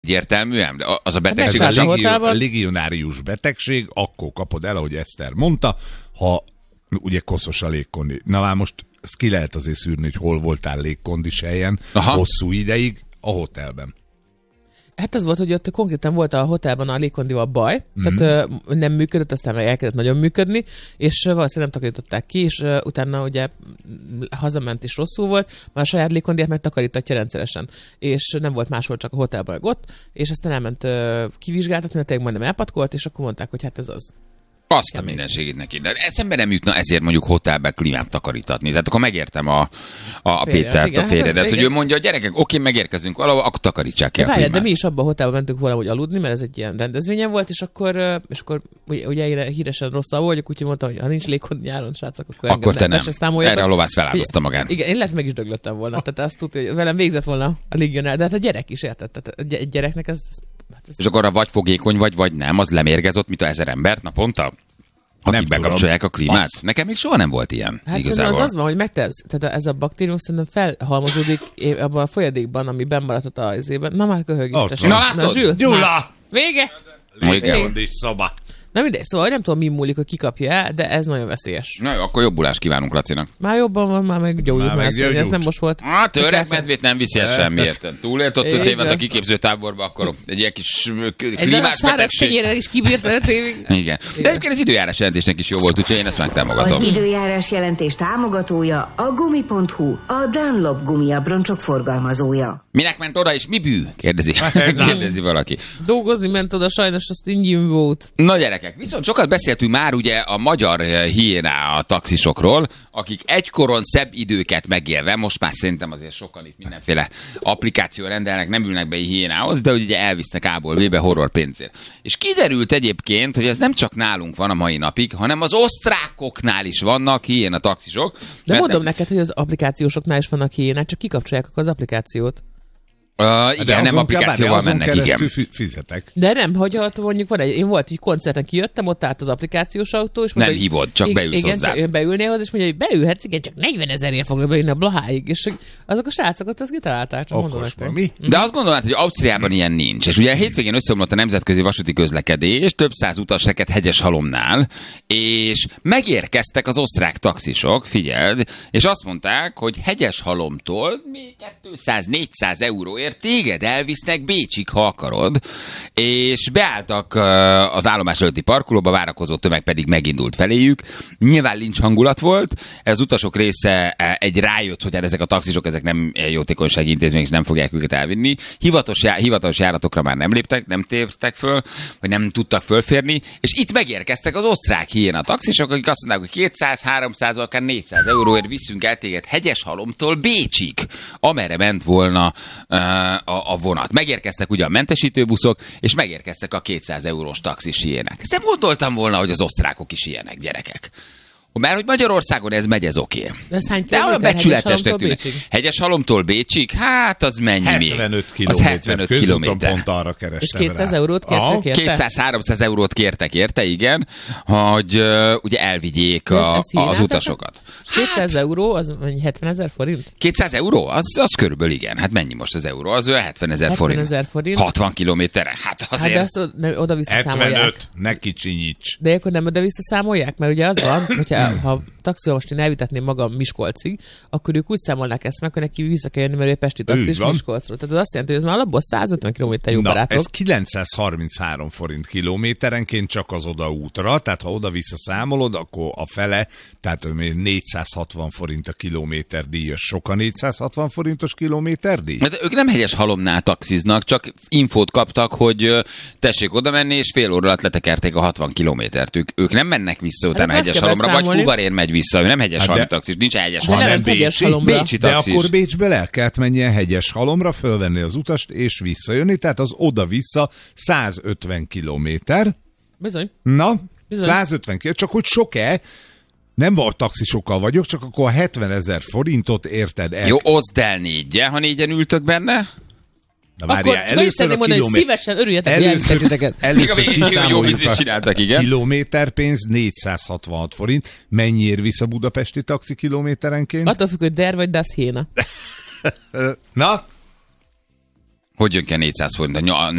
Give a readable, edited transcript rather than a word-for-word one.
Egyértelműen, de az a betegség a legionárius betegség, akkor kapod el, ahogy Eszter mondta, ha ugye koszos a légkondi. Na már most ezt ki lehet azért szűrni, hogy hol voltál légkondis helyen hosszú ideig a hotelben. Hát az volt, hogy ott konkrétan volt a hotelben a légkondival baj, tehát nem működött, aztán meg elkezdett nagyon működni, és valószínűleg nem takarították ki, és utána ugye hazament is rosszul volt, már a saját légkondiát meg takarítatja rendszeresen, és nem volt máshol, csak a hotelben ott, és aztán elment kivizsgáltatni, mert tényleg majdnem elpatkolt, és akkor mondták, hogy hát ez az. Azt a mindenségét neki. De eszembe nem jutna ezért mondjuk hotelbe klímát takarítatni. Tehát akkor megértem a Pétert, a férjedet, hogy ő mondja, a gyerekek, oké, megérkezünk valahol, akkor takarítsák ki a klímát. De mi is abban a hotelben mentünk valahogy aludni, mert ez egy ilyen rendezvényen volt, és akkor ugye én híresen rosszul vagyok, úgyhogy mondtam, hogy ha nincs légkondi nyáron, srácok, akkor te nem. Erre a lovász feláldozta magán. Igen, én lehet meg is döglöttem volna. Tehát azt tudja, hogy velem végzett volna a légionár, de hát a gyerek is értett. Tehát egy gyereknek ez. És akkor vagy fogékony vagy nem, az lemérgezott, mint 1000 embert naponta, akik bekapcsolják a klímát. Nekem még soha nem volt ilyen. Hát igazából. az van, hogy megtesz. Tehát ez a baktérium szerintem felhalmozódik abban a folyadékban, ami bennmaradhat a izében. Na már köhög is. Na látod? Gyula! Vége! Légkondis szoba. Na mindegy, szóval nem tudom, mi múlik, hogy kikapja el, de ez nagyon veszélyes. Na jó, akkor jobbulást kívánunk Lacinak. Már jobban van, már meggyógyult, mert ez nem most volt. Hát öregmedvét nem viszi el semmiért. Túlélt ott 5 évet a kiképző táborba, akkor egy ilyen kis klímás betegség. Egy is kibírt 5 évig. Igen. De egyébként az időjárás jelentésnek is jó volt, úgyhogy én ezt megtámogatom. Az időjárás jelentés támogatója a Gumi.hu, a Dunlop gumiabroncsok forgalmazója. Minek ment oda és mi bű? Kérdezi valaki. Dolgozni ment oda, sajnos azt ingyen volt. Na gyerekek, viszont sokat beszéltünk már ugye a magyar hiéná a taxisokról, akik egykoron szebb időket megélve, most már szerintem azért sokan itt mindenféle applikáció rendelnek, nem ülnek be hiénához, de ugye elvisznek A-ból B-be horror pénzért. És kiderült egyébként, hogy ez nem csak nálunk van a mai napig, hanem az osztrákoknál is vannak hiéna taxisok. De mondom neked, hogy az applikációsoknál is vannak hiénák, csak kikapcsolják akkor az applikációt. Igen, nem applikációval mennek, igen. Fizetek. De nem, hogy ott mondjuk van én volt egy koncerten kijöttem, ott állt az applikációs autó, és mondta, nem hívod, csak beülsz hozzá. Igen, beülnél hozzá, és mondja, hogy beülhetsz, igen, csak 40 000-ért fognak beülni a Blaháig, és azok a srácokat azt kitalálták, csak mondom nektek. Mi? De azt gondolnád, hogy Ausztriában ilyen nincs. És ugye a hétvégén összeomlott a nemzetközi vasúti közlekedés, több száz utas rekedt Hegyeshalomnál, és megérkeztek az osztrák taxisok, figyeld, és azt mondták, hogy Hegyeshalomtól még 200-400 euróért téged elvisznek Bécsig, ha akarod, és beálltak az állomás előtti parkolóba, várakozó tömeg pedig megindult feléjük. Nyilván lincs hangulat volt, ez az utasok része egy rájött, hogy ezek a taxisok, ezek nem jótékonysági intézmények, és nem fogják őket elvinni. Hivatalos járatokra már nem léptek, nem tértek föl, vagy nem tudtak fölférni, és itt megérkeztek az osztrák hiéna taxisok, akik azt mondták, hogy 200-300, akár 400 euróért viszünk el téged Hegyeshalomtól Bécsig, amerre ment volna a vonat. Megérkeztek ugye a mentesítőbuszok, és megérkeztek a 200 eurós taxis hiének. Ezt nem gondoltam volna, hogy az osztrákok is ilyenek, gyerekek. Mert hogy Magyarországon ez megy, ez oké. De olyan becsületesnek tűnik. Hegyeshalomtól Bécsig? Hát az mennyi 75 még? Az 75 kilométer. Pont arra kerestem. És 200 eurót kértek érte? 200-300 eurót kértek érte, igen, hogy ugye elvigyék az utasokat. 200 euró, az 70 000 forint? 200 euró? Az körülbelül igen. Hát mennyi most az euró? Az 70 000 forint. 70 000 forint. 60 kilométerre. Hát azért. Hát de azt oda-vissza számolják. 75, ne kicsinyíts. De akkor nem oda-vissza számolják? Mert ugye az van, hogyha ha taxival most én elvitetném magam Miskolcig, akkor ők úgy számolnák ezt meg, hogy neki vissza kell jönni, mert ő pesti taxis Miskolcról. Tehát az azt jelenti, hogy ez már alapból 150 km jó barátok. Ez 933 forint kilométerenként csak az odaútra, tehát ha oda-vissza számolod, akkor a fele, tehát 460 forint a kilométer díjas. Sok a 460 forintos kilométer díj? De ők nem Hegyeshalomnál taxiznak, csak infót kaptak, hogy tessék oda menni, és fél óra alatt letekerték a 60 kilométert. Ők nem mennek vissza utána Hegyeshalomra, vagy Fuvarér megy vissza, nem Hegyeshalom taxis, nincs Hegyeshalom. Nem Bécsi taxis. De akkor Bécsbe le kellett menjen Hegyeshalomra, fölvenni az utast és visszajönni, tehát az oda-vissza 150 kilométer. Bizony. Na, bizony. 150 kilométer, csak hogy sok-e? Nem volt taxisokkal vagyok, csak akkor a 70 000 forintot érted el. Jó, oszd el négyen, ha négyen ültök benne. Na várjál, először a kilométer... szívesen örüljetek, hogy elvisztek először kiszámoljuk a kilométerpénz 466 forint. Mennyiért visz a budapesti taxi kilométerenként? Attól függ, hogy der vagy das héna. Na? Hogy jön ki a 400 forint?